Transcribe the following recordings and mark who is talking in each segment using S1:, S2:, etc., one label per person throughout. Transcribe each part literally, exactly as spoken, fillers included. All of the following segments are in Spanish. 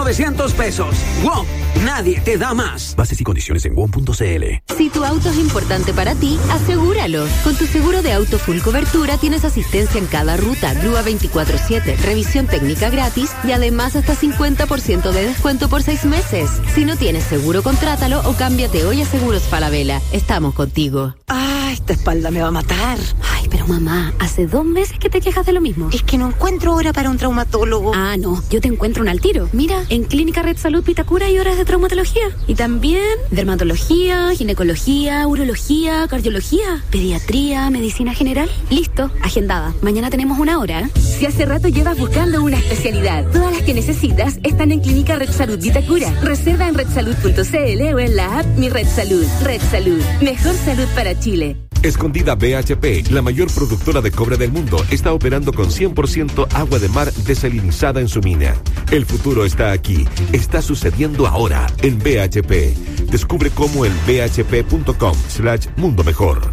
S1: novecientos pesos. WOM, nadie te da más.
S2: Bases y condiciones en W O M punto C L.
S3: Si tu auto es importante para ti, asegúralo. Con tu seguro de auto full cobertura tienes asistencia en cada ruta, grúa veinticuatro siete, revisión técnica gratis y además hasta cincuenta por ciento de descuento por seis meses. Si no tienes seguro, contrátalo o cámbiate hoy a Seguros Falabella. Estamos contigo.
S4: Ah, esta espalda me va a matar.
S3: Ay, pero mamá, hace dos meses que te quejas de lo mismo.
S4: Es que no encuentro hora para un traumatólogo.
S3: Ah, no, yo te encuentro un al tiro. Mira, en Clínica Red Salud Vitacura hay horas de traumatología. Y también dermatología, ginecología, urología, cardiología, pediatría, medicina general. Listo, agendada. Mañana tenemos una hora.
S5: Si hace rato llevas buscando una especialidad, todas las que necesitas están en Clínica Red Salud Vitacura. Reserva en red salud punto c l o en la app Mi Red Salud. Red Salud, mejor salud para Chile.
S6: Escondida B H P, la mayor productora de cobre del mundo, está operando con cien por ciento agua de mar desalinizada en su mina. El futuro está aquí, está sucediendo ahora en B H P. Descubre cómo en b h p punto com slash mundo mejor.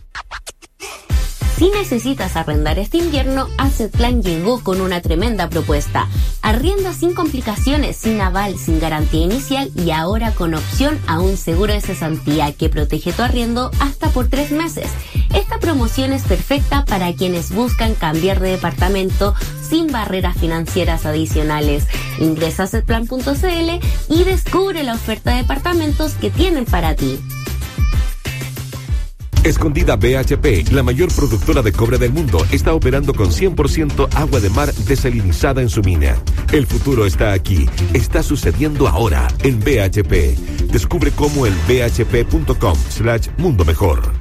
S7: Si necesitas arrendar este invierno, Assetplan llegó con una tremenda propuesta. Arrienda sin complicaciones, sin aval, sin garantía inicial y ahora con opción a un seguro de cesantía que protege tu arriendo hasta por tres meses. Esta promoción es perfecta para quienes buscan cambiar de departamento sin barreras financieras adicionales. Ingresa a assetplan punto c l y descubre la oferta de departamentos que tienen para ti.
S6: Escondida B H P, la mayor productora de cobre del mundo, está operando con cien por ciento agua de mar desalinizada en su mina. El futuro está aquí, está sucediendo ahora en B H P. Descubre cómo en b h p punto com slash mundo mejor.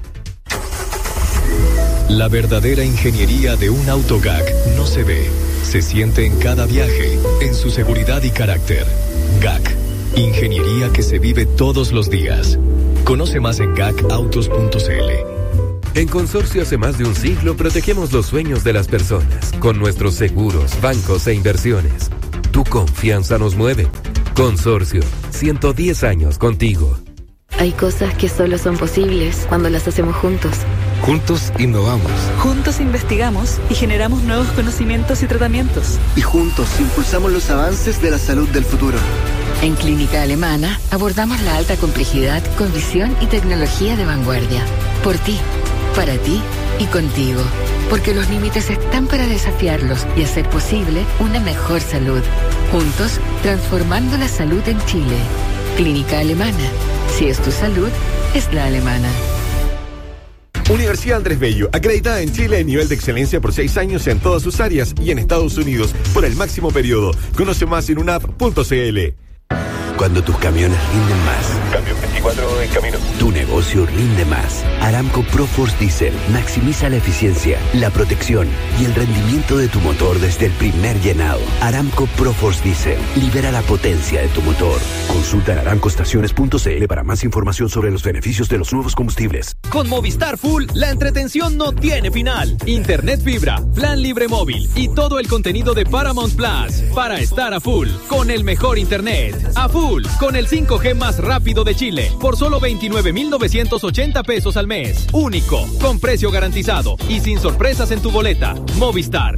S8: La verdadera ingeniería de un auto G A C no se ve, se siente en cada viaje, en su seguridad y carácter. G A C, ingeniería que se vive todos los días. Conoce más en gac autos punto c l.
S9: En Consorcio hace más de un siglo protegemos los sueños de las personas con nuestros seguros, bancos e inversiones. Tu confianza nos mueve. Consorcio, ciento diez años contigo.
S3: Hay cosas que solo son posibles cuando las hacemos juntos.
S10: Juntos innovamos.
S11: Juntos investigamos y generamos nuevos conocimientos y tratamientos.
S12: Y juntos impulsamos los avances de la salud del futuro.
S13: En Clínica Alemana abordamos la alta complejidad con visión y tecnología de vanguardia. Por ti, para ti y contigo. Porque los límites están para desafiarlos y hacer posible una mejor salud. Juntos, transformando la salud en Chile. Clínica Alemana. Si es tu salud, es la alemana.
S6: Universidad Andrés Bello, acreditada en Chile en nivel de excelencia por seis años en todas sus áreas y en Estados Unidos por el máximo periodo. Conoce más en unap punto c l.
S2: Cuando tus camiones rinden más.
S6: Camión veinticuatro en camino.
S2: Tu negocio rinde más. Aramco ProForce Diesel maximiza la eficiencia, la protección y el rendimiento de tu motor desde el primer llenado. Aramco ProForce Diesel libera la potencia de tu motor. Consulta en aramco estaciones punto c l para más información sobre los beneficios de los nuevos combustibles.
S14: Con Movistar Full, la entretención no tiene final. Internet fibra, plan libre móvil y todo el contenido de Paramount Plus para estar a full con el mejor internet. A full con el cinco G más rápido de Chile por solo veintinueve mil novecientos ochenta pesos al mes. Único, con precio garantizado y sin sorpresas en tu boleta. Movistar.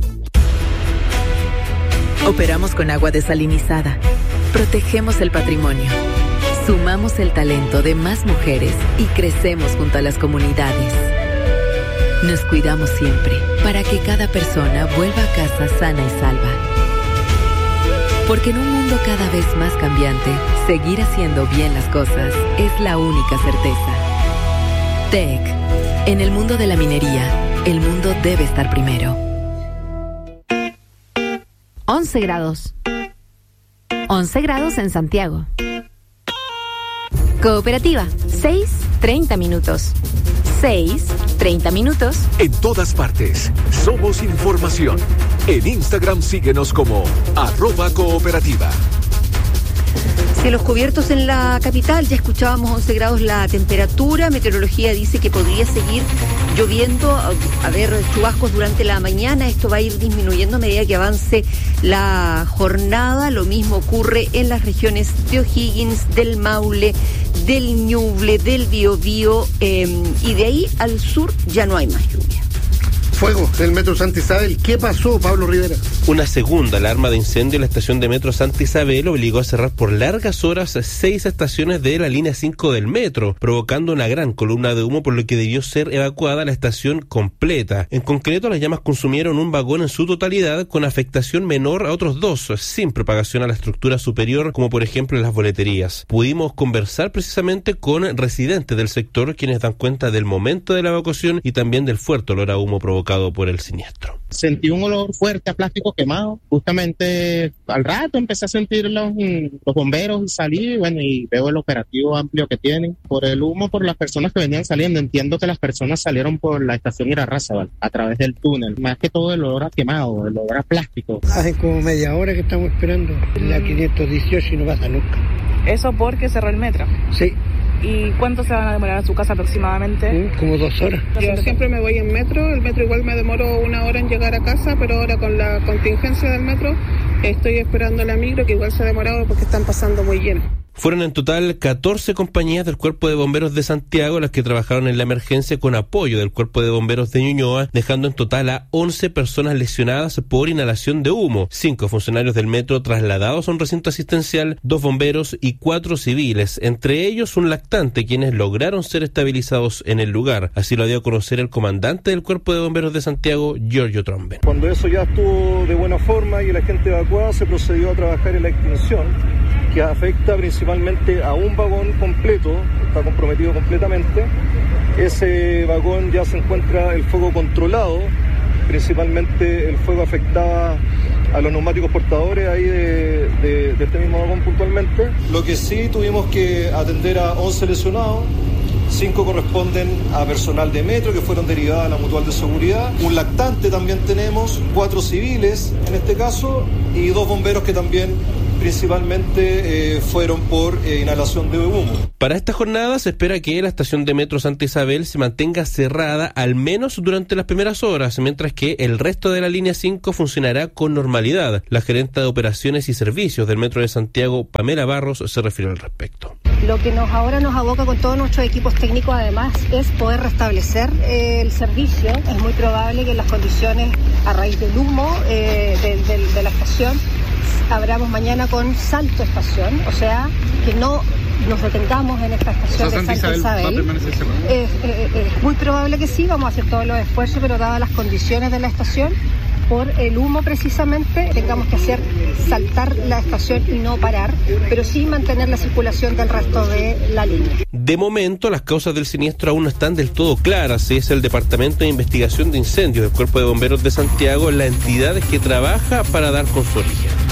S15: Operamos con agua desalinizada. Protegemos el patrimonio. Sumamos el talento de más mujeres y crecemos junto a las comunidades. Nos cuidamos siempre para que cada persona vuelva a casa sana y salva. Porque en un mundo cada vez más cambiante, seguir haciendo bien las cosas es la única certeza. T E C. En el mundo de la minería, el mundo debe estar primero.
S16: once grados. once grados en Santiago. Cooperativa, seis, treinta minutos. seis, treinta minutos.
S6: En todas partes, somos información. En Instagram síguenos como arroba cooperativa.
S4: Cielos cubiertos en la capital, ya escuchábamos once grados la temperatura, meteorología dice que podría seguir lloviendo, a, a ver, chubascos durante la mañana, esto va a ir disminuyendo a medida que avance la jornada, lo mismo ocurre en las regiones de O'Higgins, del Maule, del Ñuble, del Biobío, eh, y de ahí al sur ya no hay más lluvia.
S17: fuego del Metro Santa Isabel. ¿Qué pasó, Pablo Rivera?
S18: Una segunda alarma de incendio en la estación de Metro Santa Isabel obligó a cerrar por largas horas seis estaciones de la línea cinco del metro, provocando una gran columna de humo, por lo que debió ser evacuada la estación completa. En concreto, las llamas consumieron un vagón en su totalidad, con afectación menor a otros dos, sin propagación a la estructura superior, como por ejemplo en las boleterías. Pudimos conversar precisamente con residentes del sector, quienes dan cuenta del momento de la evacuación y también del fuerte olor a humo provocado por el siniestro.
S19: Sentí un olor fuerte a plástico quemado. Justamente al rato empecé a sentir los, los bomberos y salí, bueno, y veo el operativo amplio que tienen. Por el humo, por las personas que venían saliendo. Entiendo que las personas salieron por la estación Irarrázaval, a través del túnel. Más que todo el olor a quemado, el olor a plástico.
S17: Hace como media hora que estamos esperando la quinientos dieciocho y no pasa nunca.
S20: ¿Eso porque cerró el metro?
S17: Sí.
S20: ¿Y cuánto se van a demorar a su casa aproximadamente?
S17: Como dos horas.
S20: Yo siempre me voy en metro, el metro igual me demoro una hora en llegar a casa, pero ahora con la contingencia del metro estoy esperando la micro, que igual se ha demorado porque están pasando muy llenos.
S18: Fueron en total catorce compañías del Cuerpo de Bomberos de Santiago las que trabajaron en la emergencia con apoyo del Cuerpo de Bomberos de Ñuñoa, dejando en total a once personas lesionadas por inhalación de humo, cinco funcionarios del metro trasladados a un recinto asistencial, dos bomberos y cuatro civiles, entre ellos un lactante, quienes lograron ser estabilizados en el lugar. Así lo dio a conocer el comandante del Cuerpo de Bomberos de Santiago, Giorgio Tromben.
S21: Cuando eso ya estuvo de buena forma y la gente evacuada, se procedió a trabajar en la extinción, que afecta principalmente a un vagón completo, está comprometido completamente. Ese vagón ya se encuentra el fuego controlado, principalmente el fuego afectaba a los neumáticos portadores ahí de, de, de este mismo vagón puntualmente. Lo que sí tuvimos que atender a once lesionados, cinco corresponden a personal de metro que fueron derivados a la mutual de seguridad, un lactante también tenemos, cuatro civiles en este caso y dos bomberos que también principalmente eh, fueron por eh, inhalación de humo.
S18: Para esta jornada se espera que la estación de Metro Santa Isabel se mantenga cerrada al menos durante las primeras horas, mientras que el resto de la línea cinco funcionará con normalidad. La gerente de operaciones y servicios del Metro de Santiago, Pamela Barros, se refirió al respecto.
S22: Lo que nos ahora nos aboca con todos nuestros equipos técnicos además es poder restablecer eh, el servicio. Es muy probable que en las condiciones a raíz del humo eh, de, de, de la estación abramos mañana con Salto Estación, o sea, que no nos detengamos en esta estación, o sea, de Santa Isabel. Isabel. ¿Va a permanecer cerrado? Es, es, es muy probable que sí, vamos a hacer todos los esfuerzos, pero dadas las condiciones de la estación, por el humo precisamente, tengamos que hacer saltar la estación y no parar, pero sí mantener la circulación del resto de la línea.
S18: De momento, las causas del siniestro aún no están del todo claras. Es el Departamento de Investigación de Incendios del Cuerpo de Bomberos de Santiago la entidad que trabaja para dar con su origen.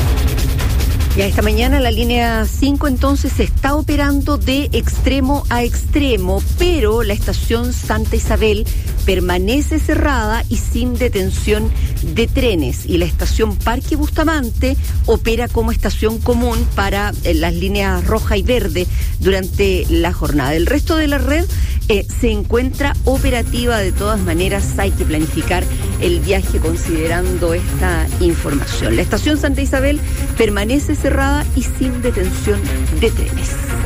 S4: Ya esta mañana la línea cinco entonces se está operando de extremo a extremo, pero la estación Santa Isabel permanece cerrada y sin detención de trenes, y la estación Parque Bustamante opera como estación común para eh, las líneas roja y verde durante la jornada. El resto de la red eh, se encuentra operativa. De todas maneras hay que planificar el viaje considerando esta información. La estación Santa Isabel permanece cerrada y sin detención de trenes.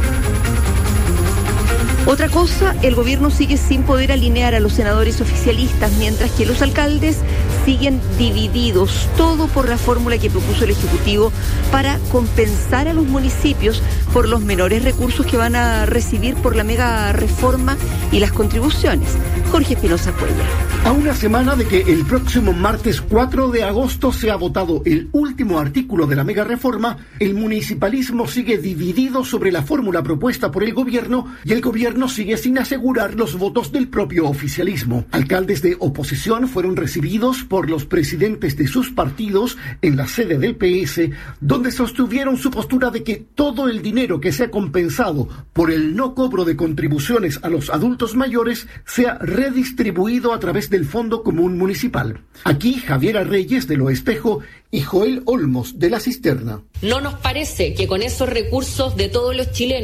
S4: Otra cosa, el gobierno sigue sin poder alinear a los senadores oficialistas, mientras que los alcaldes siguen divididos, todo por la fórmula que propuso el Ejecutivo para compensar a los municipios por los menores recursos que van a recibir por la mega reforma y las contribuciones. Jorge Espinosa Cuellar.
S23: A una semana de que el próximo martes cuatro de agosto sea votado el último artículo de la mega reforma, el municipalismo sigue dividido sobre la fórmula propuesta por el gobierno y el gobierno sigue sin asegurar los votos del propio oficialismo. Alcaldes de oposición fueron recibidos por los presidentes de sus partidos en la sede del P S, donde sostuvieron su postura de que todo el dinero que sea compensado por el no cobro de contribuciones a los adultos mayores sea redistribuido a través del Fondo Común Municipal. Aquí Javiera Reyes de Lo Espejo y Joel Olmos de La Cisterna.
S24: No nos parece que con esos recursos de todos los chilenos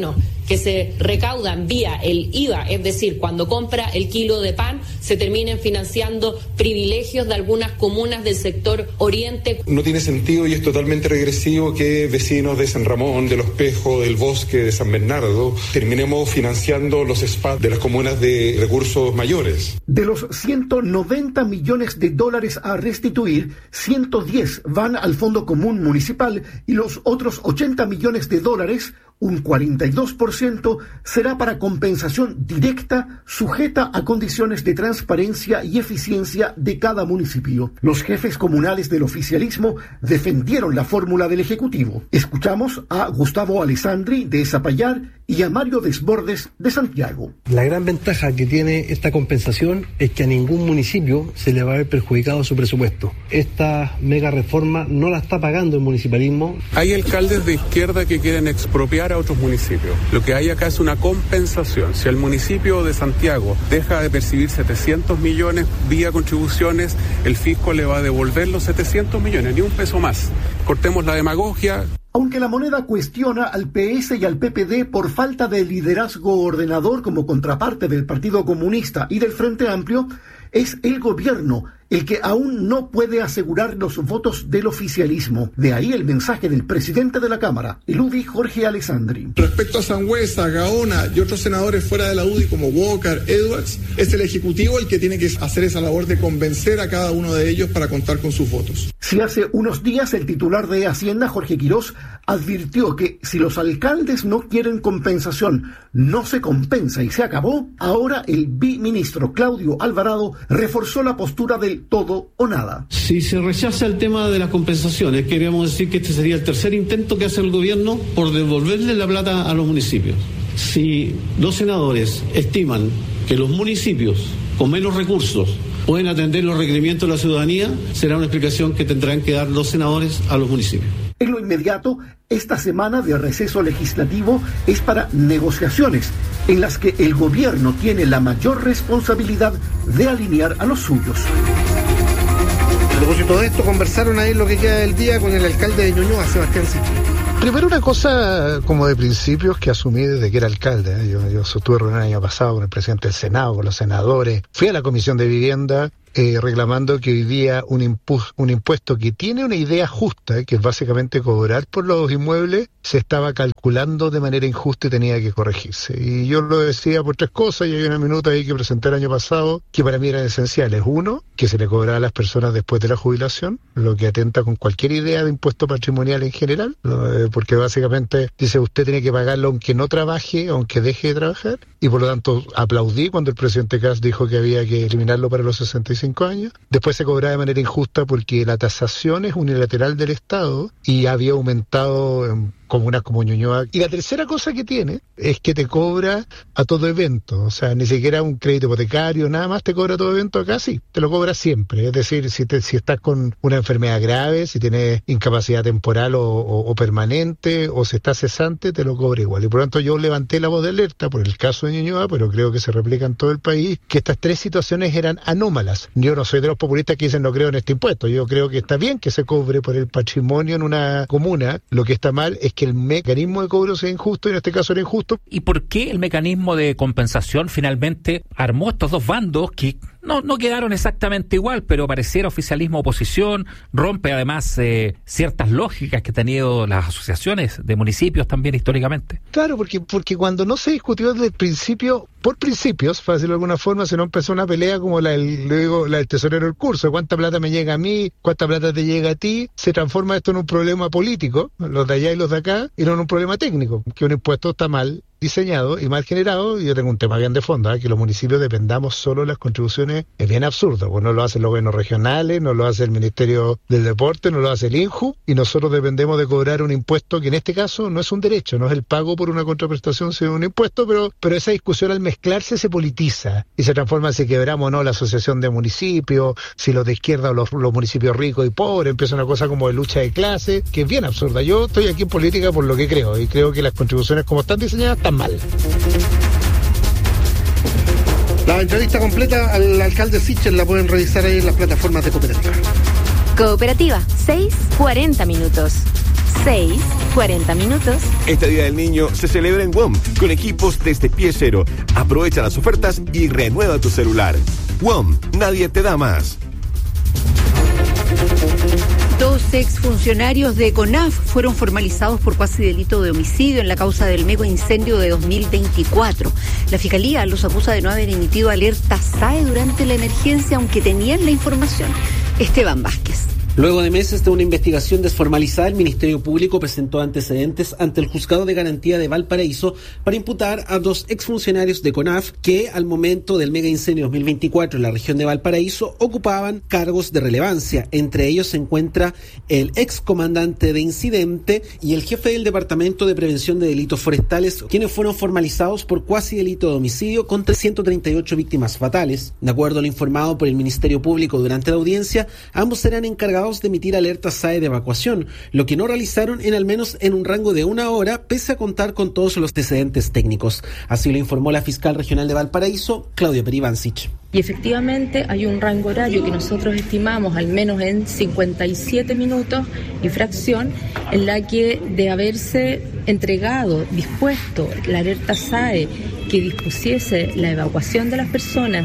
S1: que se recaudan vía el I V A, es decir, cuando compra el kilo de pan, se terminen financiando privilegios de algunas comunas del sector oriente.
S5: No tiene sentido y es totalmente regresivo que vecinos de San Ramón, de Los Pejos, del Bosque, de San Bernardo, terminemos financiando los S P A de las comunas de recursos mayores.
S23: De los ciento noventa millones de dólares a restituir, ciento diez van al Fondo Común Municipal y los otros ochenta millones de dólares, un cuarenta y dos por ciento, será para compensación directa sujeta a condiciones de transparencia y eficiencia de cada municipio. Los jefes comunales del oficialismo defendieron la fórmula del Ejecutivo. Escuchamos a Gustavo Alessandri de Zapallar y a Mario Desbordes de Santiago.
S7: La gran ventaja que tiene esta compensación es que a ningún municipio se le va a haber perjudicado su presupuesto. Esta mega reforma no la está pagando el municipalismo.
S24: Hay alcaldes de izquierda que quieren expropiar a otros municipios. Lo que hay acá es una compensación. Si el municipio de Santiago deja de percibir setecientos millones vía contribuciones, el fisco le va a devolver los setecientos millones, ni un peso más. Cortemos la demagogia.
S23: Aunque la moneda cuestiona al P S y al P P D por falta de liderazgo ordenador como contraparte del Partido Comunista y del Frente Amplio, es el gobierno el que aún no puede asegurar los votos del oficialismo. De ahí el mensaje del presidente de la Cámara, el U D I Jorge Alessandri.
S25: Respecto a Sangüesa, Gaona y otros senadores fuera de la U D I como Walker, Edwards, es el Ejecutivo el que tiene que hacer esa labor de convencer a cada uno de ellos para contar con sus votos.
S23: Si hace unos días el titular de Hacienda, Jorge Quirós, advirtió que si los alcaldes no quieren compensación, no se compensa y se acabó, ahora el biministro Claudio Alvarado reforzó la postura del todo o nada.
S26: Si se rechaza el tema de las compensaciones, queríamos decir que este sería el tercer intento que hace el gobierno por devolverle la plata a los municipios. Si los senadores estiman que los municipios con menos recursos pueden atender los requerimientos de la ciudadanía, será una explicación que tendrán que dar los senadores a los municipios.
S23: En lo inmediato, esta semana de receso legislativo es para negociaciones en las que el gobierno tiene la mayor responsabilidad de alinear a los suyos.
S17: A propósito de esto, conversaron ahí lo que queda del día con el alcalde de Ñuñoa, Sebastián Sichel.
S27: Primero una cosa como de principios que asumí desde que era alcalde. ¿eh? Yo, yo estuve reunión el año pasado con el presidente del Senado, con los senadores. Fui a la Comisión de Vivienda eh, reclamando que hoy día un, impu- un impuesto que tiene una idea justa, eh, que es básicamente cobrar por los inmuebles, se estaba calculando de manera injusta y tenía que corregirse. Y yo lo decía por tres cosas, y hay una minuta ahí que presenté el año pasado, que para mí eran esenciales. Uno, que se le cobrara a las personas después de la jubilación, lo que atenta con cualquier idea de impuesto patrimonial en general, eh, porque básicamente dice usted tiene que pagarlo aunque no trabaje, aunque deje de trabajar, y por lo tanto aplaudí cuando el presidente Kast dijo que había que eliminarlo para los sesenta y cinco años. Después se cobraba de manera injusta porque la tasación es unilateral del Estado y había aumentado en comunas como Ñuñoa. Y la tercera cosa que tiene es que te cobra a todo evento, o sea, ni siquiera un crédito hipotecario, nada más te cobra a todo evento acá, sí, te lo cobra siempre. Es decir, si te, si estás con una enfermedad grave, si tienes incapacidad temporal o, o, o permanente, o si estás cesante, te lo cobra igual. Y por lo tanto yo levanté la voz de alerta por el caso de Ñuñoa, pero creo que se replica en todo el país, que estas tres situaciones eran anómalas. Yo no soy de los populistas que dicen no creo en este impuesto, yo creo que está bien que se cobre por el patrimonio en una comuna, lo que está mal es que el mecanismo de cobro sea injusto y en este caso era injusto.
S28: ¿Y por qué el mecanismo de compensación finalmente armó estos dos bandos que no, no quedaron exactamente igual, pero pareciera oficialismo oposición, rompe además eh, ciertas lógicas que han tenido las asociaciones de municipios también históricamente?
S27: Claro, porque, porque cuando no se discutió desde el principio, por principios, para decirlo de alguna forma, se no empezó una pelea como la del, le digo, la del tesorero del curso, cuánta plata me llega a mí, cuánta plata te llega a ti, se transforma esto en un problema político, los de allá y los de acá, y no en un problema técnico, que un impuesto está mal diseñado y mal generado. Y yo tengo un tema bien de fondo, ¿eh? que los municipios dependamos solo de las contribuciones es bien absurdo, pues no lo hacen los gobiernos regionales, no lo hace el Ministerio del Deporte, no lo hace el INJU, y nosotros dependemos de cobrar un impuesto que en este caso no es un derecho, no es el pago por una contraprestación, sino un impuesto, pero, pero esa discusión al mezclarse se politiza y se transforma si quebramos o no la asociación de municipios, si los de izquierda o los, los municipios ricos y pobres, empieza una cosa como de lucha de clase, que es bien absurda. Yo estoy aquí en política por lo que creo, y creo que las contribuciones como están diseñadas están mal.
S17: La entrevista completa al alcalde Sichel la pueden revisar ahí en las plataformas de Cooperativa.
S16: Cooperativa, seis cuarenta minutos. seis cuarenta minutos.
S6: Este Día del Niño se celebra en WOM con equipos desde pie cero. Aprovecha las ofertas y renueva tu celular. WOM, nadie te da más.
S4: Dos exfuncionarios de CONAF fueron formalizados por cuasi delito de homicidio en la causa del mega incendio de dos mil veinticuatro. La Fiscalía los acusa de no haber emitido alerta S A E durante la emergencia, aunque tenían la información. Esteban Vázquez.
S2: Luego de meses de una investigación desformalizada, el Ministerio Público presentó antecedentes ante el Juzgado de Garantía de Valparaíso para imputar a dos exfuncionarios de CONAF que, al momento del mega incendio dos mil veinticuatro en la región de Valparaíso, ocupaban cargos de relevancia. Entre ellos se encuentra el excomandante de incidente y el jefe del Departamento de Prevención de Delitos Forestales, quienes fueron formalizados por cuasi delito de homicidio contra ciento treinta y ocho víctimas fatales. De acuerdo a lo informado por el Ministerio Público durante la audiencia, ambos serán encargados de emitir alertas S A E de evacuación, lo que no realizaron en al menos en un rango de una hora, pese a contar con todos los antecedentes técnicos. Así lo informó la fiscal regional de Valparaíso, Claudia Peribancic.
S3: Y efectivamente hay un rango horario que nosotros estimamos al menos en cincuenta y siete minutos y fracción, en la que de haberse entregado, dispuesto la alerta S A E que dispusiese la evacuación de las personas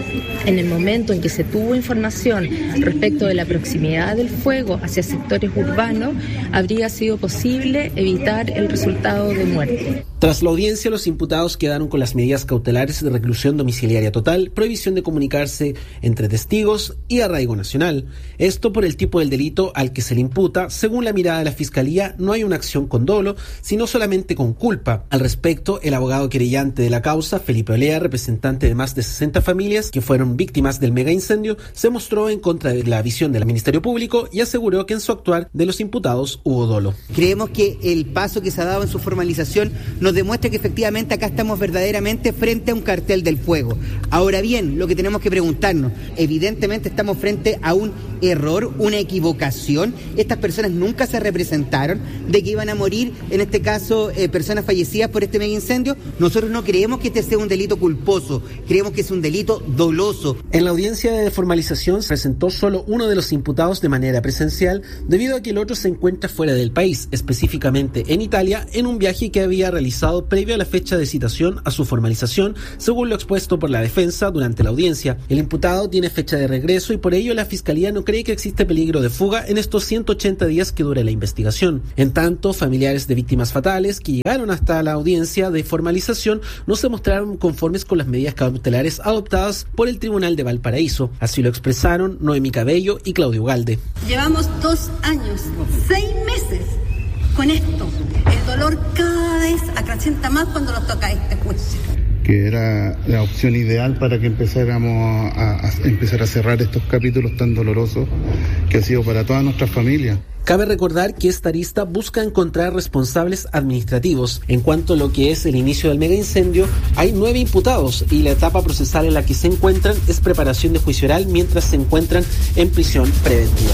S3: en el momento en que se tuvo información respecto de la proximidad del fuego hacia sectores urbanos, habría sido posible evitar el resultado de muerte.
S2: Tras la audiencia, los imputados quedaron con las medidas cautelares de reclusión domiciliaria total, prohibición de comunicarse entre testigos y arraigo nacional. Esto por el tipo del delito al que se le imputa. Según la mirada de la Fiscalía, no hay una acción con dolo, sino solamente con culpa. Al respecto, el abogado querellante de la causa, Felipe Olea, representante de más de sesenta familias que fueron víctimas del mega incendio, se mostró en contra de la visión del Ministerio Público y aseguró que en su actuar de los imputados hubo dolo.
S8: Creemos que el paso que se ha dado en su formalización nos demuestra que efectivamente acá estamos verdaderamente frente a un cartel del fuego. Ahora bien, lo que tenemos que preguntarnos, evidentemente estamos frente a un error, una equivocación. Estas personas nunca se representaron de que iban a morir, en este caso, eh, personas fallecidas por este mega incendio. Nosotros no creemos que este sea un delito culposo, creemos que es un delito doloso.
S2: En la audiencia de formalización se presentó solo uno de los imputados de manera presencial, debido a que el otro se encuentra fuera del país, específicamente en Italia, en un viaje que había realizado previo a la fecha de citación a su formalización, según lo expuesto por la defensa durante la audiencia. El imputado tiene fecha de regreso y por ello la Fiscalía no cree que existe peligro de fuga en estos ciento ochenta días que dure la investigación. En tanto, familiares de víctimas fatales que llegaron hasta la audiencia de formalización no se mostraron conformes con las medidas cautelares adoptadas por el Tribunal de Valparaíso. Así lo expresaron Noemí Cabello y Claudio Ugalde.
S9: Llevamos dos años, seis meses con esto. El dolor cada vez acrecienta más cuando nos toca este juicio.
S17: Que era la opción ideal para que empezáramos a, a empezar a cerrar estos capítulos tan dolorosos que ha sido para todas nuestras familias.
S2: Cabe recordar que esta arista busca encontrar responsables administrativos. En cuanto a lo que es el inicio del mega incendio, hay nueve imputados y la etapa procesal en la que se encuentran es preparación de juicio oral mientras se encuentran en prisión preventiva.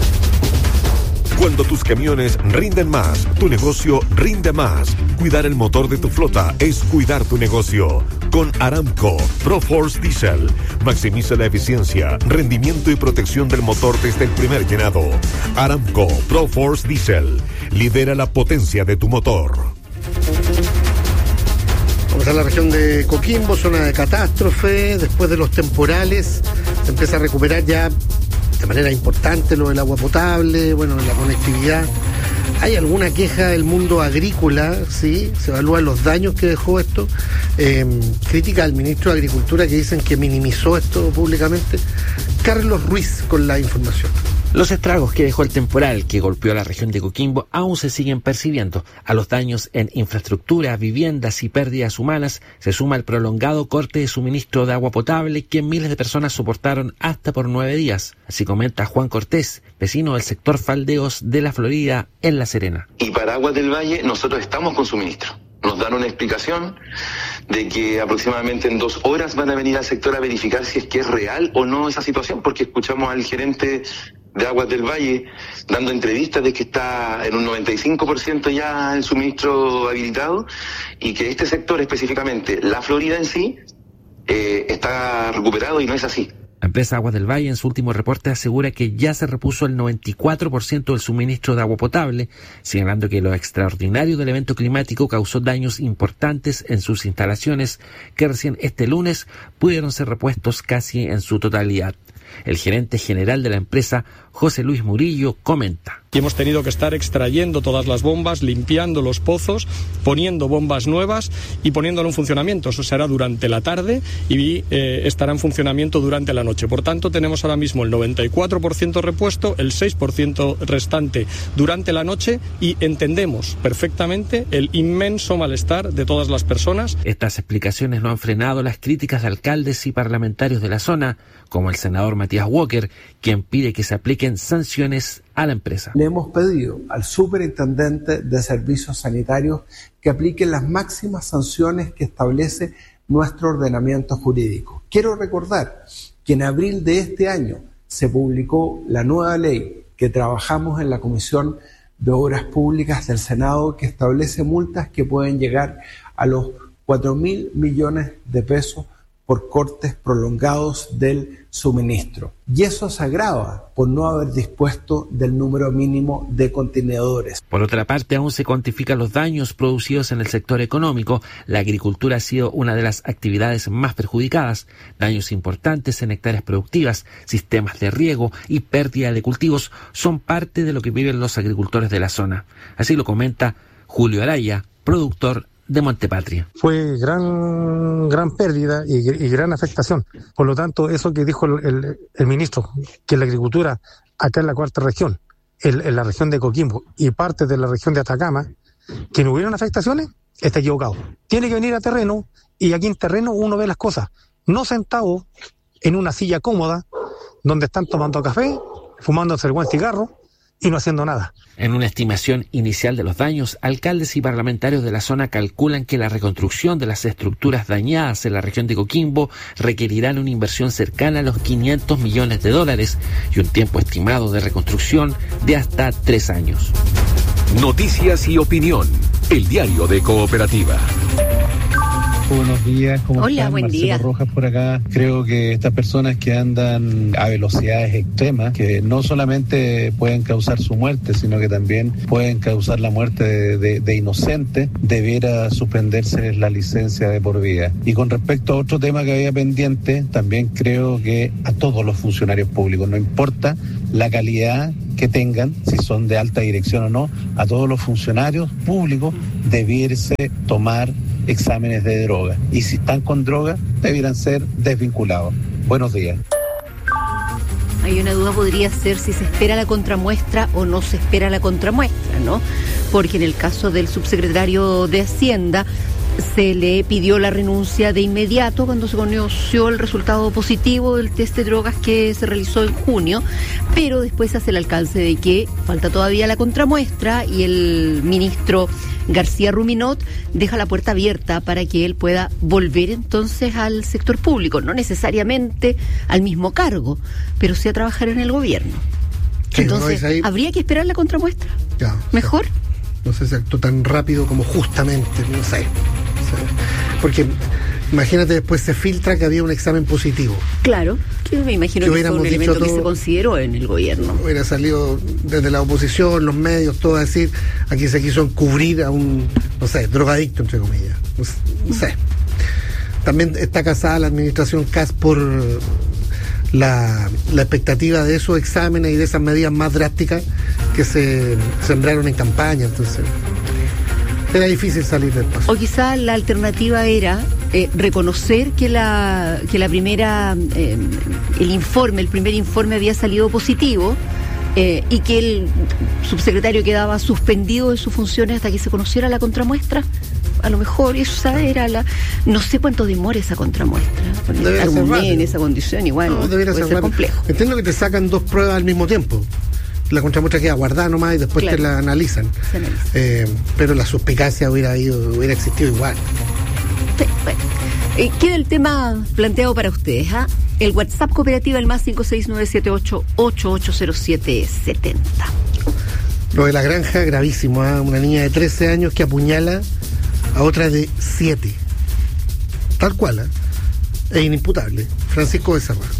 S6: Cuando tus camiones rinden más, tu negocio rinde más. Cuidar el motor de tu flota es cuidar tu negocio. Con Aramco ProForce Diesel. Maximiza la eficiencia, rendimiento y protección del motor desde el primer llenado. Aramco ProForce Diesel. Lidera la potencia de tu motor.
S17: Vamos a la región de Coquimbo, zona de catástrofe. Después de los temporales, se empieza a recuperar ya de manera importante lo del agua potable, bueno, la conectividad. ¿Hay alguna queja del mundo agrícola? Sí, se evalúan los daños que dejó esto. Eh, crítica al ministro de Agricultura que dicen que minimizó esto públicamente. Carlos Ruiz con la información.
S10: Los estragos que dejó el temporal que golpeó a la región de Coquimbo aún se siguen percibiendo. A los daños en infraestructura, viviendas y pérdidas humanas se suma el prolongado corte de suministro de agua potable que miles de personas soportaron hasta por nueve días. Así comenta Juan Cortés, vecino del sector Faldeos de la Florida, en La Serena.
S11: Y para Aguas del Valle nosotros estamos con suministro. Nos dan una explicación de que aproximadamente en dos horas van a venir al sector a verificar si es que es real o no esa situación, porque escuchamos al gerente de Aguas del Valle dando entrevistas de que está en un noventa y cinco por ciento ya el suministro habilitado y que este sector específicamente, la Florida en sí, eh, está recuperado y no es así.
S10: La empresa Aguas del Valle en su último reporte asegura que ya se repuso el noventa y cuatro por ciento del suministro de agua potable, señalando que lo extraordinario del evento climático causó daños importantes en sus instalaciones que recién este lunes pudieron ser repuestos casi en su totalidad. El gerente general de la empresa, José Luis Murillo, comenta.
S12: Y hemos tenido que estar extrayendo todas las bombas, limpiando los pozos, poniendo bombas nuevas y poniéndolo en funcionamiento. Eso se hará durante la tarde y eh, estará en funcionamiento durante la noche. Por tanto, tenemos ahora mismo el noventa y cuatro por ciento repuesto, el seis por ciento restante durante la noche y entendemos perfectamente el inmenso malestar de todas las personas.
S10: Estas explicaciones no han frenado las críticas de alcaldes y parlamentarios de la zona, como el senador Matías Walker, quien pide que se apliquen sanciones a la empresa.
S13: Le hemos pedido al superintendente de servicios sanitarios que aplique las máximas sanciones que establece nuestro ordenamiento jurídico. Quiero recordar que en abril de este año se publicó la nueva ley que trabajamos en la Comisión de Obras Públicas del Senado, que establece multas que pueden llegar a los cuatro mil millones de pesos por cortes prolongados del suministro. Y eso se agrava por no haber dispuesto del número mínimo de contenedores.
S10: Por otra parte, aún se cuantifican los daños producidos en el sector económico. La agricultura ha sido una de las actividades más perjudicadas. Daños importantes en hectáreas productivas, sistemas de riego y pérdida de cultivos son parte de lo que viven los agricultores de la zona. Así lo comenta Julio Araya, productor de Montepatria.
S27: Fue gran gran pérdida y, y gran afectación. Por lo tanto, eso que dijo el, el, el ministro, que la agricultura acá en la cuarta región, en, en la región de Coquimbo y parte de la región de Atacama, que no hubieran afectaciones, está equivocado. Tiene que venir a terreno y aquí en terreno uno ve las cosas, no sentado en una silla cómoda donde están tomando café, fumándose el buen cigarro y no haciendo nada.
S10: En una estimación inicial de los daños, alcaldes y parlamentarios de la zona calculan que la reconstrucción de las estructuras dañadas en la región de Coquimbo requerirán una inversión cercana a los quinientos millones de dólares y un tiempo estimado de reconstrucción de hasta tres años.
S6: Noticias y opinión. El diario de Cooperativa.
S14: Buenos días, ¿cómo
S4: Hola,
S14: están?
S4: buen
S14: Marcelo
S4: día.
S14: Rojas por acá. Creo que estas personas que andan a velocidades extremas, que no solamente pueden causar su muerte, sino que también pueden causar la muerte de, de, de inocentes, debiera suspenderse la licencia de por vida. Y con respecto a otro tema que había pendiente, también creo que a todos los funcionarios públicos, no importa la calidad que tengan, si son de alta dirección o no, a todos los funcionarios públicos debiese tomar exámenes de droga. Y si están con droga, debieran ser desvinculados. Buenos días.
S4: Hay una duda, podría ser si se espera la contramuestra o no se espera la contramuestra, ¿no? Porque en el caso del subsecretario de Hacienda se le pidió la renuncia de inmediato cuando se conoció el resultado positivo del test de drogas que se realizó en junio, pero después hace el alcance de que falta todavía la contramuestra y el ministro García Ruminot deja la puerta abierta para que él pueda volver entonces al sector público, no necesariamente al mismo cargo, pero sí a trabajar en el gobierno.
S17: Sí,
S4: entonces,
S17: ¿no? Ahí...
S4: ¿habría que esperar la contramuestra?
S17: Ya,
S4: ¿Mejor?
S17: O sea, no sé si actuó tan rápido como justamente, no sé. O sea, porque imagínate, después se filtra que había un examen positivo.
S4: Claro, que me imagino que, que fue un elemento todo, que se consideró en el gobierno.
S17: Hubiera salido desde la oposición, los medios, todo a decir, aquí se quiso encubrir a un, no sé, drogadicto, entre comillas. No, no sé. También está casada la administración C A S por la, la expectativa de esos exámenes y de esas medidas más drásticas que se sembraron en campaña, entonces era difícil salir del paso.
S4: O quizá la alternativa era eh, reconocer que la que la primera eh, el informe, el primer informe había salido positivo eh, y que el subsecretario quedaba suspendido de sus funciones hasta que se conociera la contramuestra. A lo mejor esa era la... No sé cuánto demora esa contramuestra. Estar un mes en esa condición igual no, puede ser, ser complejo.
S17: Entiendo que te sacan dos pruebas al mismo tiempo. La contramuestra queda guardada nomás y después claro, te la analizan. Analiza. Eh, pero la suspicacia hubiera ido, hubiera existido igual.
S4: Sí, bueno. Eh, queda el tema planteado para ustedes. ¿eh? El WhatsApp cooperativa, el más cinco seis nueve siete ocho ocho ocho cero siete siete cero.
S17: Lo de la granja, gravísimo. ¿eh? Una niña de trece años que apuñala a otra de siete. Tal cual, ¿eh? Es inimputable. Francisco Becerra.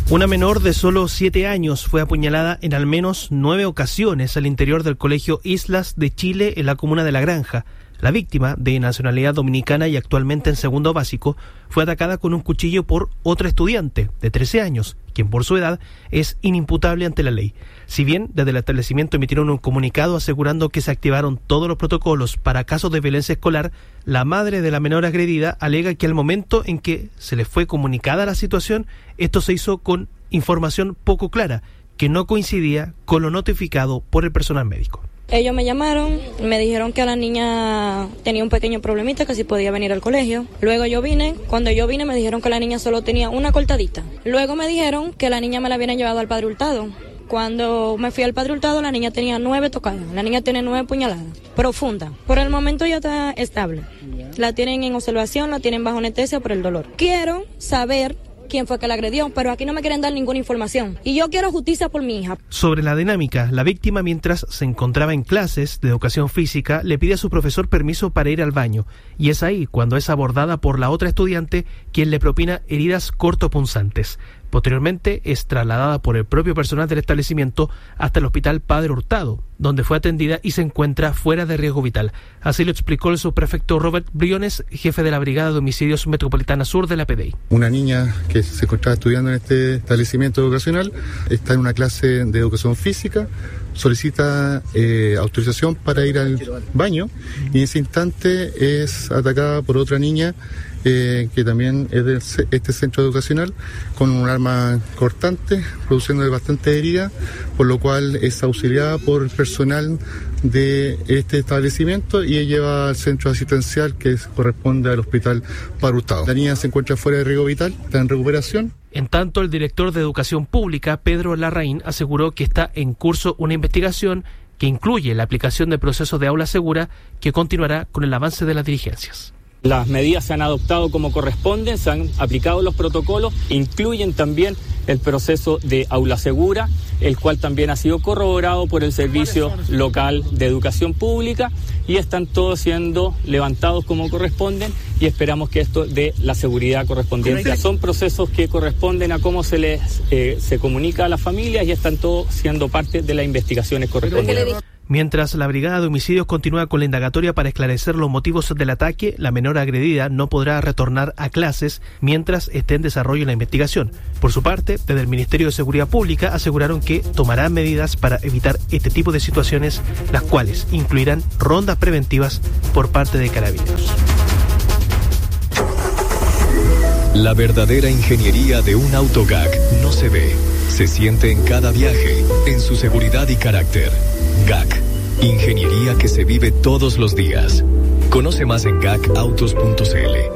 S1: Una menor de solo siete años fue apuñalada en al menos nueve ocasiones al interior del colegio Islas de Chile en la comuna de La Granja. La víctima, de nacionalidad dominicana y actualmente en segundo básico, fue atacada con un cuchillo por otra estudiante de trece años, quien por su edad es inimputable ante la ley. Si bien desde el establecimiento emitieron un comunicado asegurando que se activaron todos los protocolos para casos de violencia escolar, la madre de la menor agredida alega que al momento en que se le fue comunicada la situación, esto se hizo con información poco clara, que no coincidía con lo notificado por el personal médico.
S5: Ellos me llamaron, me dijeron que la niña tenía un pequeño problemita, que si podía venir al colegio. Luego yo vine, cuando yo vine me dijeron que la niña solo tenía una cortadita. Luego me dijeron que la niña me la habían llevado al Padre Hurtado. Cuando me fui al Padre Hurtado, la niña tenía nueve tocadas, la niña tiene nueve puñaladas, profundas. Por el momento ya está estable. La tienen en observación, la tienen bajo anestesia por el dolor. Quiero saber quién fue que la agredió, pero aquí no me quieren dar ninguna información. Y yo quiero justicia por mi hija.
S1: Sobre la dinámica, la víctima, mientras se encontraba en clases de educación física, le pide a su profesor permiso para ir al baño. Y es ahí cuando es abordada por la otra estudiante, quien le propina heridas cortopunzantes. Posteriormente es trasladada por el propio personal del establecimiento hasta el hospital Padre Hurtado, donde fue atendida y se encuentra fuera de riesgo vital. Así lo explicó el subprefecto Robert Briones, jefe de la Brigada de Homicidios Metropolitana Sur de la P D I.
S15: Una niña que se encontraba estudiando en este establecimiento educacional está en una clase de educación física, solicita eh, autorización para ir al baño y en ese instante es atacada por otra niña Eh, que también es de este centro educacional, con un arma cortante, produciendo bastante herida, por lo cual es auxiliada por personal de este establecimiento y lleva al centro asistencial que corresponde al hospital Padre Hurtado. La niña se encuentra fuera de riesgo vital, está en recuperación.
S1: En tanto, el director de Educación Pública, Pedro Larraín, aseguró que está en curso una investigación que incluye la aplicación de procesos de aula segura, que continuará con el avance de las diligencias.
S18: Las medidas se han adoptado como corresponden, se han aplicado los protocolos, incluyen también el proceso de aula segura, el cual también ha sido corroborado por el Servicio Local de Educación Pública y están todos siendo levantados como corresponden y esperamos que esto dé la seguridad correspondiente. Son procesos que corresponden a cómo se les eh, se comunica a las familias y están todos siendo parte de las investigaciones correspondientes.
S1: Mientras la Brigada de Homicidios continúa con la indagatoria para esclarecer los motivos del ataque, la menor agredida no podrá retornar a clases mientras esté en desarrollo la investigación. Por su parte, desde el Ministerio de Seguridad Pública aseguraron que tomarán medidas para evitar este tipo de situaciones, las cuales incluirán rondas preventivas por parte de Carabineros.
S19: La verdadera ingeniería de un auto G A C no se ve, se siente en cada viaje, en su seguridad y carácter. G A C, ingeniería que se vive todos los días. Conoce más en gacautos punto c l.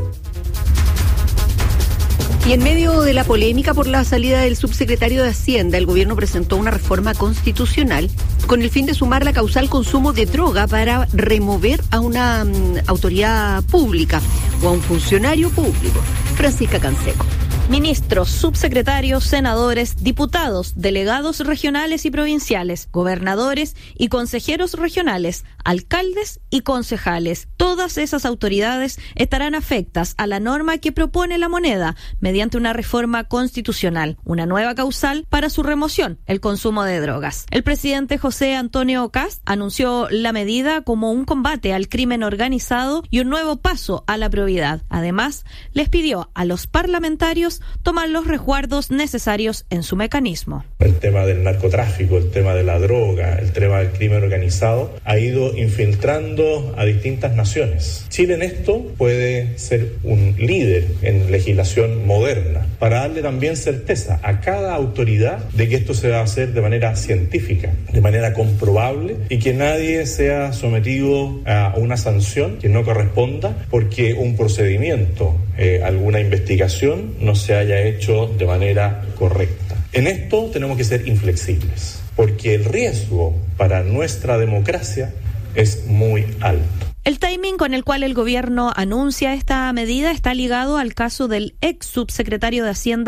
S4: Y en medio de la polémica por la salida del subsecretario de Hacienda, el gobierno presentó una reforma constitucional con el fin de sumar la causal consumo de droga para remover a una um, autoridad pública o a un funcionario público. Francisca Canseco.
S20: Ministros, subsecretarios, senadores, diputados, delegados regionales y provinciales, gobernadores y consejeros regionales, alcaldes y concejales. Todas esas autoridades estarán afectas a la norma que propone la moneda mediante una reforma constitucional, una nueva causal para su remoción, el consumo de drogas. El presidente José Antonio Kast anunció la medida como un combate al crimen organizado y un nuevo paso a la probidad. Además, les pidió a los parlamentarios tomar los resguardos necesarios en su mecanismo.
S21: El tema del narcotráfico, el tema de la droga, el tema del crimen organizado ha ido infiltrando a distintas naciones. Chile en esto puede ser un líder en legislación moderna para darle también certeza a cada autoridad de que esto se va a hacer de manera científica, de manera comprobable y que nadie sea sometido a una sanción que no corresponda porque un procedimiento, eh, alguna investigación no se haya hecho de manera correcta. En esto tenemos que ser inflexibles, porque el riesgo para nuestra democracia es muy alto.
S20: El timing con el cual el gobierno anuncia esta medida está ligado al caso del ex subsecretario de Hacienda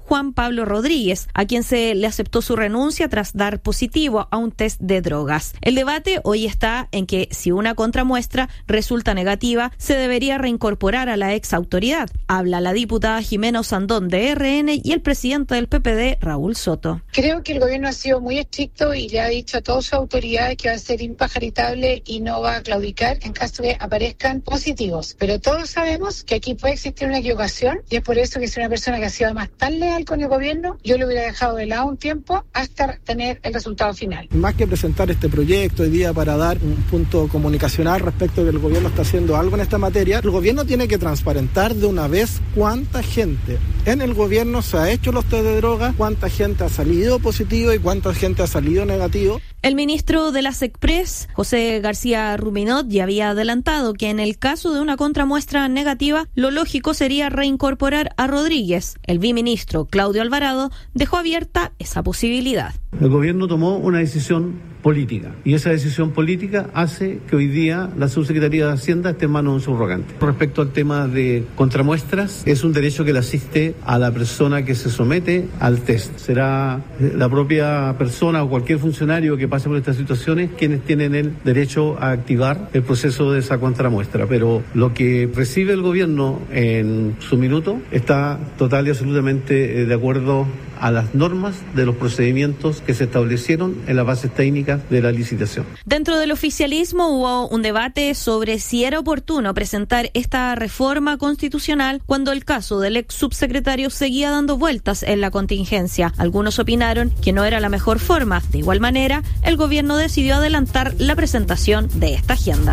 S20: Juan Pablo Rodríguez, a quien se le aceptó su renuncia tras dar positivo a un test de drogas. El debate hoy está en que si una contramuestra resulta negativa, se debería reincorporar a la ex autoridad. Habla la diputada Jimena Osandón de R N y el presidente del P P D, Raúl Soto.
S7: Creo que el gobierno ha sido muy estricto y le ha dicho a todas sus autoridades que va a ser impajaritable y no va a claudicar en caso de que aparezcan positivos. Pero todos sabemos que aquí puede existir una equivocación y es por eso que si una persona que ha sido además tan leal con el gobierno, yo lo hubiera dejado de lado un tiempo hasta tener el resultado final.
S16: Más que presentar este proyecto hoy día para dar un punto comunicacional respecto de que el gobierno está haciendo algo en esta materia, el gobierno tiene que transparentar de una vez cuánta gente en el gobierno se ha hecho los test de droga, cuánta gente ha salido positivo y cuánta gente ha salido negativo.
S20: El ministro de la SECPRES, José García Ruminot, ya había adelantado que en el caso de una contramuestra negativa, lo lógico sería reincorporar a Rodríguez. El viceministro Claudio Alvarado dejó abierta esa posibilidad.
S22: El gobierno tomó una decisión política y esa decisión política hace que hoy día la subsecretaría de Hacienda esté en manos de un subrogante. Respecto al tema de contramuestras, es un derecho que le asiste a la persona que se somete al test. Será la propia persona o cualquier funcionario que pase por estas situaciones quienes tienen el derecho a activar el proceso de esa contramuestra, pero lo que recibe el gobierno en su minuto está total y absolutamente de acuerdo a las normas de los procedimientos que se establecieron en las bases técnicas de la licitación.
S20: Dentro del oficialismo hubo un debate sobre si era oportuno presentar esta reforma constitucional cuando el caso del ex subsecretario seguía dando vueltas en la contingencia. Algunos opinaron que no era la mejor forma. De igual manera, el gobierno decidió adelantar la presentación de esta agenda.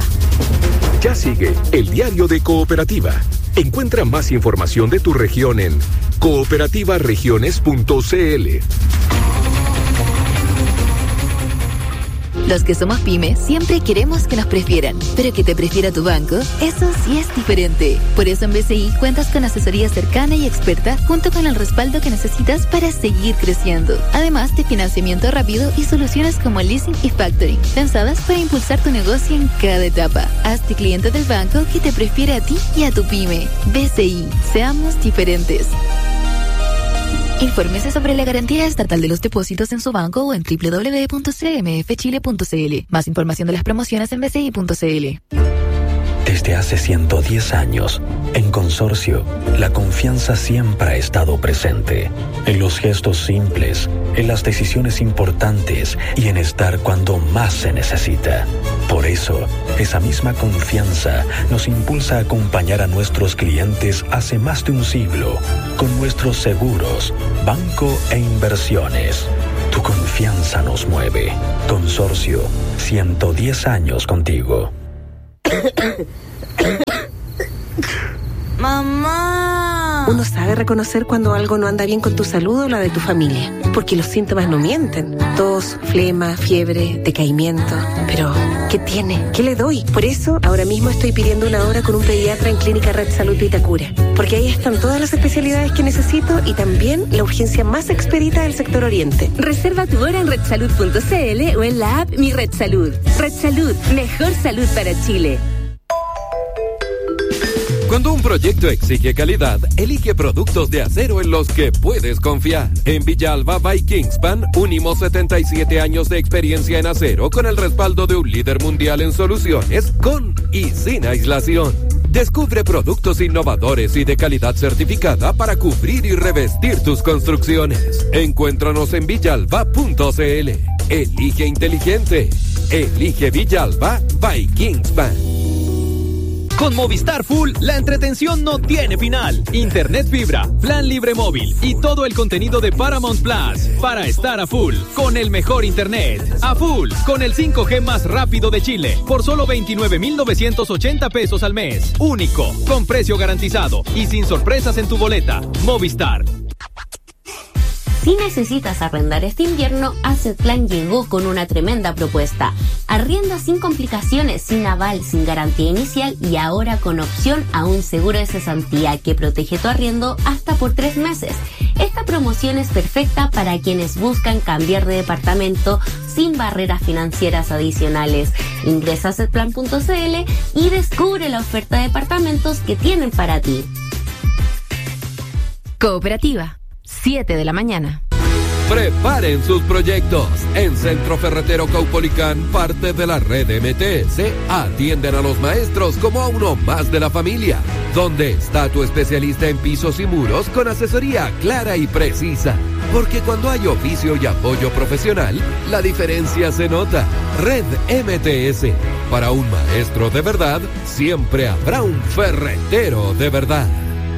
S6: Ya sigue el diario de Cooperativa. Encuentra más información de tu región en cooperativa regiones punto c l.
S23: Los que somos pymes siempre queremos que nos prefieran, pero que te prefiera tu banco, eso sí es diferente. Por eso en B C I cuentas con asesoría cercana y experta junto con el respaldo que necesitas para seguir creciendo. Además de financiamiento rápido y soluciones como leasing y factoring, pensadas para impulsar tu negocio en cada etapa. Hazte cliente del banco que te prefiere a ti y a tu pyme. B C I, seamos diferentes. Infórmese sobre la garantía estatal de los depósitos en su banco o en doble u doble u doble u punto c m f chile punto c l. Más información de las promociones en b c i punto c l.
S24: Desde hace ciento diez años, en Consorcio, la confianza siempre ha estado presente. En los gestos simples, en las decisiones importantes y en estar cuando más se necesita. Por eso, esa misma confianza nos impulsa a acompañar a nuestros clientes hace más de un siglo, con nuestros seguros, banco e inversiones. Tu confianza nos mueve. Consorcio, ciento diez años contigo.
S25: ¡Mamá! Uno sabe reconocer cuando algo no anda bien con tu salud o la de tu familia, porque los síntomas no mienten. Tos, flema, fiebre, decaimiento. Pero, ¿qué tiene? ¿Qué le doy? Por eso, ahora mismo estoy pidiendo una hora con un pediatra en Clínica Red Salud Vitacura, porque ahí están todas las especialidades que necesito y también la urgencia más expedita del sector oriente.
S26: Reserva tu hora en red salud punto c l o en la app Mi Red Salud. Red Salud, mejor salud para Chile.
S28: Cuando un proyecto exige calidad, elige productos de acero en los que puedes confiar. En Villalba by Kingspan, unimos setenta y siete años de experiencia en acero con el respaldo de un líder mundial en soluciones con y sin aislación. Descubre productos innovadores y de calidad certificada para cubrir y revestir tus construcciones. Encuéntranos en villalba punto c l. Elige inteligente. Elige Villalba by Kingspan.
S29: Con Movistar Full, la entretención no tiene final. Internet fibra, plan libre móvil y todo el contenido de Paramount Plus para estar a full con el mejor internet. A full con el cinco G más rápido de Chile por solo veintinueve mil novecientos ochenta pesos al mes. Único, con precio garantizado y sin sorpresas en tu boleta. Movistar.
S30: Si necesitas arrendar este invierno, Assetplan llegó con una tremenda propuesta. Arrienda sin complicaciones, sin aval, sin garantía inicial y ahora con opción a un seguro de cesantía que protege tu arriendo hasta por tres meses. Esta promoción es perfecta para quienes buscan cambiar de departamento sin barreras financieras adicionales. Ingresa a assetplan punto c l y descubre la oferta de departamentos que tienen para ti.
S26: Cooperativa.
S30: siete de la mañana.
S28: Preparen sus proyectos. En Centro Ferretero Caupolicán, parte de la red M T S, atienden a los maestros como a uno más de la familia. Donde está tu especialista en pisos y muros con asesoría clara y precisa. Porque cuando hay oficio y apoyo profesional, la diferencia se nota. Red M T S. Para un maestro de verdad, siempre habrá un ferretero de verdad.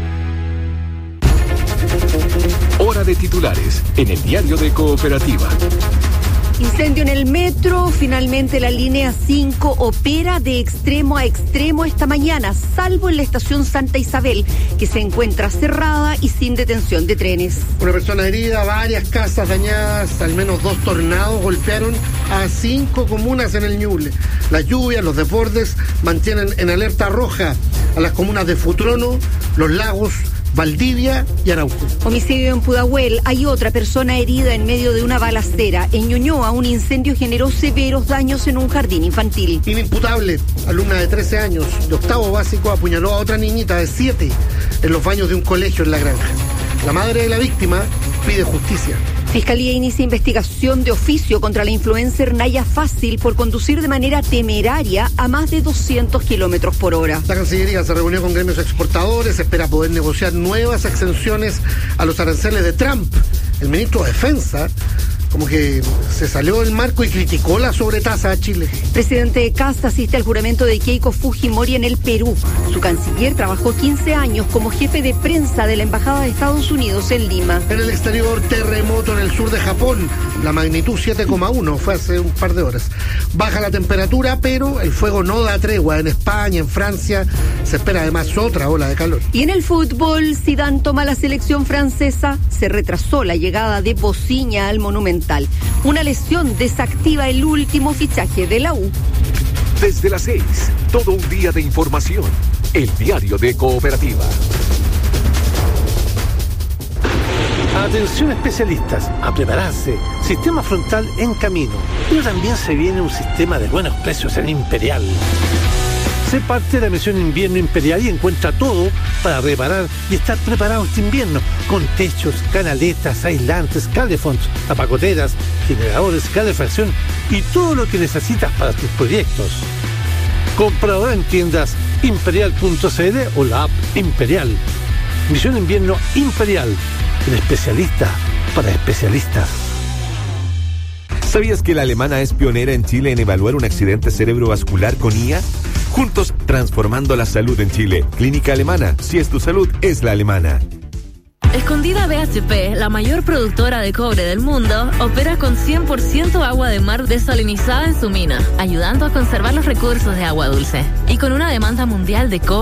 S19: Hora de titulares en el diario de Cooperativa.
S4: Incendio en el metro. Finalmente la línea cinco opera de extremo a extremo esta mañana, salvo en la estación Santa Isabel, que se encuentra cerrada y sin detención de trenes.
S17: Una persona herida, varias casas dañadas, al menos dos tornados golpearon a cinco comunas en el Ñuble. Las lluvias, los desbordes mantienen en alerta roja a las comunas de Futrono, Los Lagos, Valdivia y Arauco.
S4: Homicidio en Pudahuel. Hay otra persona herida en medio de una balacera. En Ñuñoa, un incendio generó severos daños en un jardín infantil.
S17: Inimputable, alumna de trece años, de octavo básico, apuñaló a otra niñita de siete en los baños de un colegio en La Granja. La madre de la víctima pide justicia.
S4: Fiscalía inicia investigación de oficio contra la influencer Naya Fácil por conducir de manera temeraria a más de doscientos kilómetros por hora.
S17: La Cancillería se reunió con gremios exportadores, espera poder negociar nuevas exenciones a los aranceles de Trump. El ministro de Defensa como que se salió del marco y criticó la sobretasa a Chile.
S4: Presidente Kast asiste al juramento de Keiko Fujimori en el Perú. Su canciller trabajó quince años como jefe de prensa de la Embajada de Estados Unidos en Lima.
S17: En el exterior, terremoto en el sur de Japón. La magnitud siete coma uno fue hace un par de horas. Baja la temperatura, pero el fuego no da tregua. En España, en Francia, se espera además otra ola de calor.
S4: Y en el fútbol, Zidane toma la selección francesa. Se retrasó la llegada de Bociña al Monumental. Una lesión desactiva el último fichaje de la U.
S19: Desde las seis, todo un día de información. El diario de Cooperativa.
S2: Atención especialistas, a prepararse. Sistema frontal en camino. Pero también se viene un sistema de buenos precios en Imperial. Sé parte de la misión Invierno Imperial y encuentra todo para reparar y estar preparado este invierno, con techos, canaletas, aislantes, calefonds, apagoteras, generadores, calefacción y todo lo que necesitas para tus proyectos. Comprador en tiendas imperial punto c l o la app Imperial. Misión Invierno Imperial, el especialista para especialistas.
S6: ¿Sabías que la alemana es pionera en Chile en evaluar un accidente cerebrovascular con I A? Juntos transformando la salud en Chile. Clínica Alemana. Si es tu salud, es la alemana.
S3: Escondida B H P, la mayor productora de cobre del mundo, opera con cien por ciento agua de mar desalinizada en su mina, ayudando a conservar los recursos de agua dulce. Y con una demanda mundial de cobre